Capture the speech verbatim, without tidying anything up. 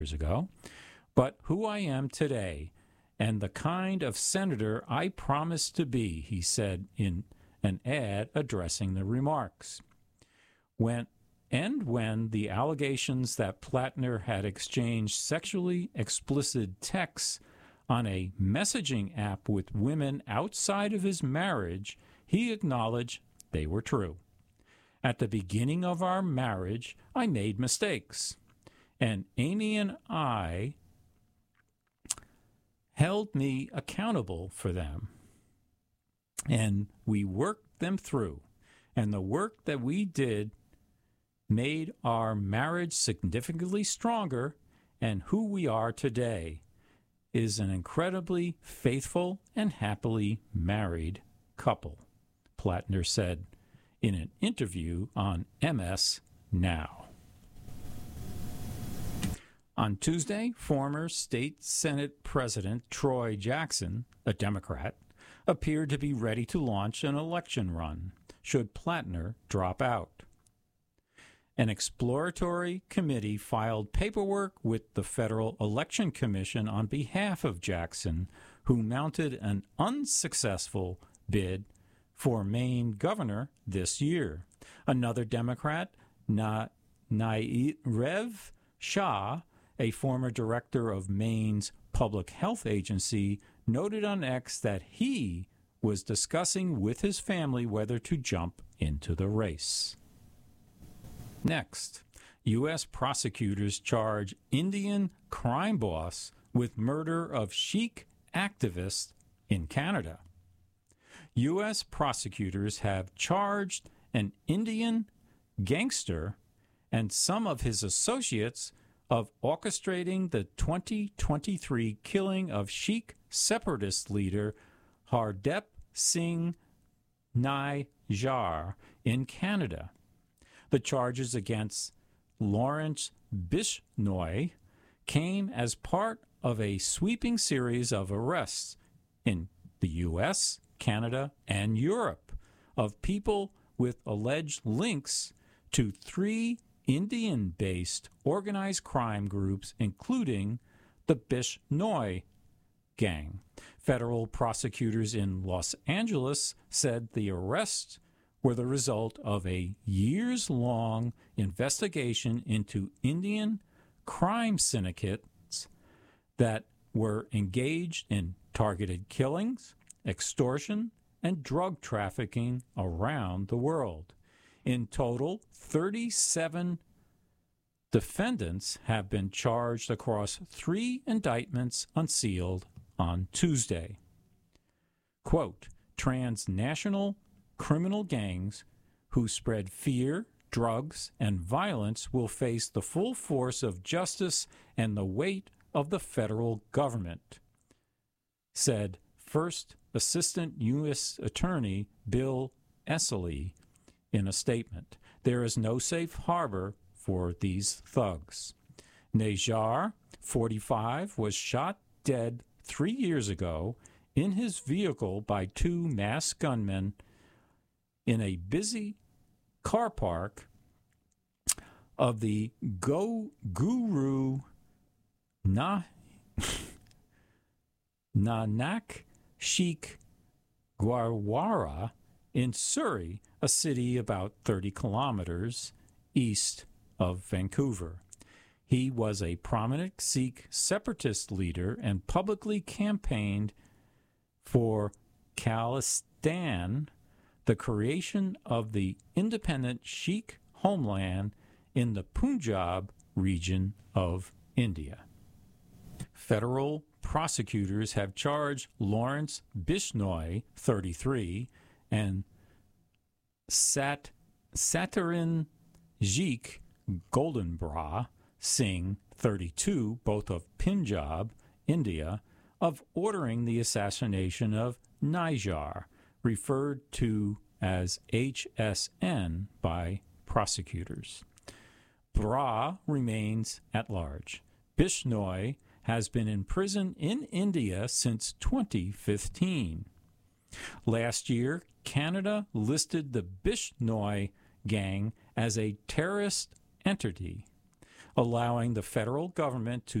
years ago, but who I am today and the kind of senator I promised to be, he said in an ad addressing the remarks. When and when the allegations that Plattner had exchanged sexually explicit texts on a messaging app with women outside of his marriage, he acknowledged they were true. At the beginning of our marriage, I made mistakes, and Amy and I held me accountable for them, and we worked them through, and the work that we did made our marriage significantly stronger, and who we are today is an incredibly faithful and happily married couple, Plattner said in an interview on M S Now. On Tuesday, former State Senate President Troy Jackson, a Democrat, appeared to be ready to launch an election run should Plattner drop out. An exploratory committee filed paperwork with the Federal Election Commission on behalf of Jackson, who mounted an unsuccessful bid for Maine governor this year. Another Democrat, Na- Nairev Shah, a former director of Maine's public health agency, noted on X that he was discussing with his family whether to jump into the race. Next, U S prosecutors charge Indian crime boss with murder of Sikh activist in Canada. U S prosecutors have charged an Indian gangster and some of his associates of orchestrating the twenty twenty-three killing of Sikh separatist leader Hardeep Singh Nijjar in Canada. The charges against Lawrence Bishnoi came as part of a sweeping series of arrests in the U S, Canada, and Europe of people with alleged links to three Indian-based organized crime groups, including the Bishnoi gang. Federal prosecutors in Los Angeles said the arrests were the result of a years-long investigation into Indian crime syndicates that were engaged in targeted killings, extortion, and drug trafficking around the world. In total, thirty-seven defendants have been charged across three indictments unsealed on Tuesday. Quote, transnational criminal gangs who spread fear, drugs, and violence will face the full force of justice and the weight of the federal government, said First Assistant U S Attorney Bill Esseley in a statement. There is no safe harbor for these thugs. Nijjar, forty-five, was shot dead three years ago in his vehicle by two masked gunmen in a busy car park of the Go Guru Na, Nanak Sheikh Gurdwara in Surrey, a city about thirty kilometers east of Vancouver. He was a prominent Sikh separatist leader and publicly campaigned for Khalistan, the creation of the independent Sikh homeland in the Punjab region of India. Federal prosecutors have charged Lawrence Bishnoi, thirty-three, and Sat Satarin Jik Goldenbra Singh, thirty-two, both of Punjab, India, of ordering the assassination of Nijjar, referred to as H S N by prosecutors. Bra remains at large. Bishnoi has been in prison in India since twenty fifteen. Last year, Canada listed the Bishnoi gang as a terrorist entity. allowing the federal government to